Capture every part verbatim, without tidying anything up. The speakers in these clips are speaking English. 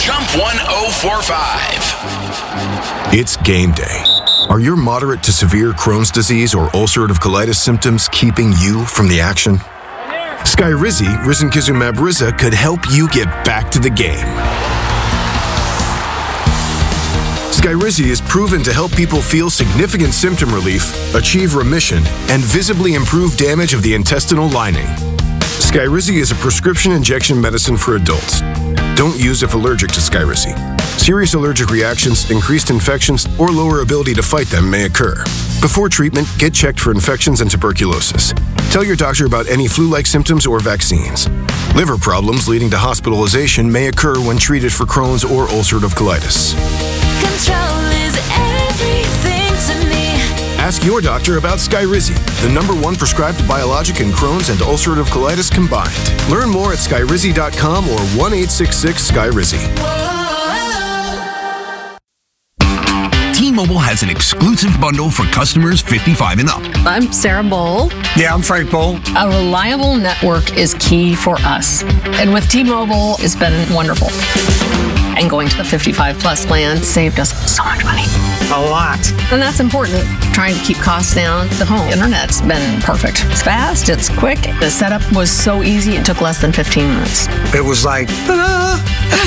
Jump one oh four five. It's game day. Are your moderate to severe Crohn's disease or ulcerative colitis symptoms keeping you from the action? Skyrizi, risankizumab Riza, could help you get back to the game. Skyrizi is proven to help people feel significant symptom relief, achieve remission, and visibly improve damage of the intestinal lining. Skyrizi is a prescription injection medicine for adults. Don't use if allergic to Skyrizi. Serious allergic reactions, increased infections, or lower ability to fight them may occur. Before treatment, get checked for infections and tuberculosis. Tell your doctor about any flu-like symptoms or vaccines. Liver problems leading to hospitalization may occur when treated for Crohn's or ulcerative colitis. Control is everything to me. Ask your doctor about Skyrizi, the number one prescribed biologic in Crohn's and ulcerative colitis combined. Learn more at skyrizi dot com or one eight six six Skyrizi. T-Mobile has an exclusive bundle for customers fifty-five and up. I'm Sarah Bowl. Yeah, I'm Frank Bowl. A reliable network is key for us. And with T-Mobile, it's been wonderful. And going to the fifty-five plus plan saved us so much money. A lot. And that's important. Trying to keep costs down. The home internet's been perfect. It's fast, it's quick. The setup was so easy, it took less than fifteen minutes. It was like, ta-da!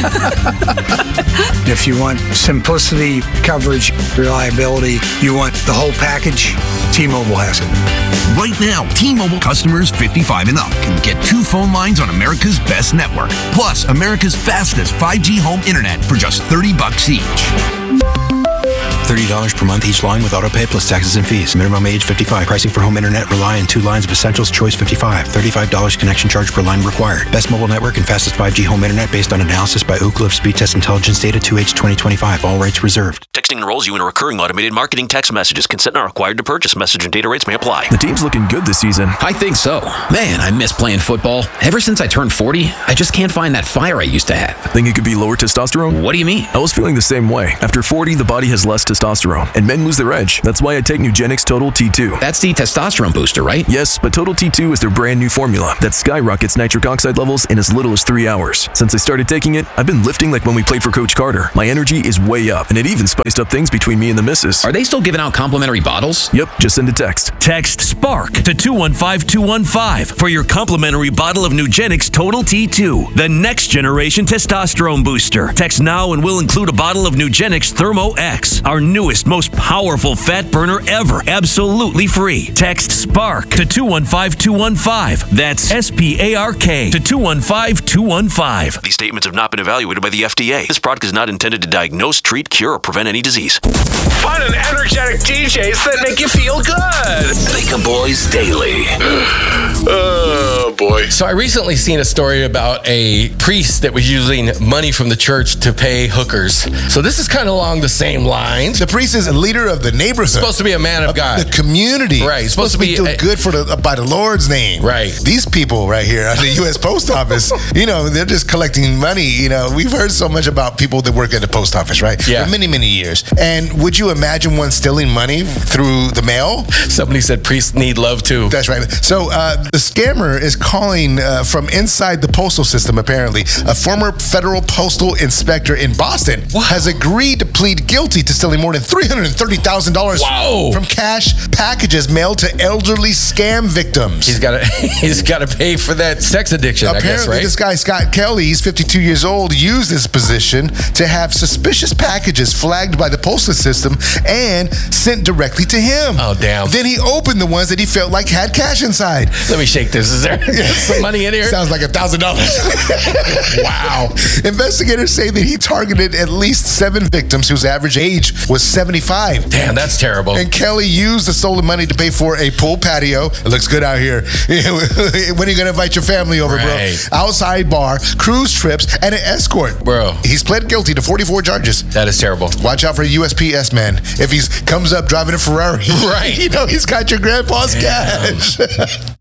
If you want simplicity, coverage, reliability, you want the whole package, T-Mobile has it. Right now, T-Mobile customers fifty-five and up can get two phone lines on America's best network, plus America's fastest five G home internet for just thirty bucks each. thirty dollars per month each line with autopay plus taxes and fees. Minimum age fifty-five. Pricing for home internet rely on two lines of essentials. Choice fifty-five. thirty-five dollars connection charge per line required. Best mobile network and fastest five G home internet based on analysis by Ookla of Speed Test Intelligence data two H twenty twenty-five. All rights reserved. Texting enrolls you in a recurring automated marketing text messages. Consent not required to purchase. Message and data rates may apply. The team's looking good this season. I think so. Man, I miss playing football. Ever since I turned forty, I just can't find that fire I used to have. Think it could be lower testosterone? What do you mean? I was feeling the same way. After forty, the body has less testosterone, and men lose their edge. That's why I take Nugenix Total T two. That's the testosterone booster, right? Yes, but Total T two is their brand new formula that skyrockets nitric oxide levels in as little as three hours. Since I started taking it, I've been lifting like when we played for Coach Carter. My energy is way up, and it even spiced up things between me and the missus. Are they still giving out complimentary bottles? Yep, just send a text. Text SPARK to two one five two one five for your complimentary bottle of Nugenix Total T two, the next generation testosterone booster. Text now and we'll include a bottle of Nugenix Thermo X, our newest, most powerful fat burner ever, absolutely free. Text SPARK to two one five two one five. That's S P A R K to two one five two one five. These statements have not been evaluated by the F D A. This product is not intended to diagnose, treat, cure, or prevent any disease. Fun and energetic D Js that make you feel good. Lake Boys Daily. Oh, boy. So I recently seen a story about a priest that was using money from the church to pay hookers. So this is kind of along the same lines. The priest is a leader of the neighborhood. Supposed to be a man of God. The community. Right. Supposed, supposed to be, be doing a, good for the by the Lord's name. Right. These people right here at the U S Post Office, you know, they're just collecting money. You know, we've heard so much about people that work at the post office, right? Yeah. For many, many years. And would you imagine one stealing money through the mail? Somebody said priests need love too. That's right. So uh, the scammer is calling uh, from inside the postal system, apparently. A former federal postal inspector in Boston wow. has agreed to plead guilty to stealing more than three hundred thirty thousand dollars from cash packages mailed to elderly scam victims. He's got to he's got to pay for that sex addiction, apparently, I guess, right? This guy, Scott Kelly, he's fifty-two years old, used his position to have suspicious packages flagged by the postal system and sent directly to him. Oh, damn. Then he opened the ones that he felt like had cash inside. Let me shake this. Is there some money in here? Sounds like a thousand dollars. Wow. Investigators say that he targeted at least seven victims whose average age was seventy-five. Damn, that's terrible. And Kelly used the stolen money to pay for a pool patio. It looks good out here. When are you going to invite your family over, right. bro? Outside bar, cruise trips, and an escort. Bro. He's pled guilty to forty-four charges. That is terrible. Watch out for a U S P S man. If he comes up driving a Ferrari, right. you know he's got your grandpa's Damn. cash.